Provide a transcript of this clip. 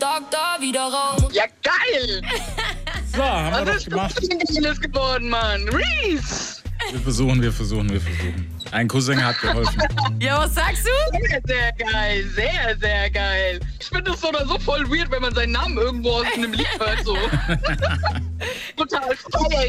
Tag da wieder raus. Ja, geil! So, haben wir Was doch ist gemacht. das denn Geiles geworden, Mann? Reese! Wir versuchen. Ein Cousin hat geholfen. Ja, was sagst du? Sehr, sehr geil. Sehr, sehr geil. Ich finde es so oder so voll weird, wenn man seinen Namen irgendwo aus einem Lied hört. So. Total feier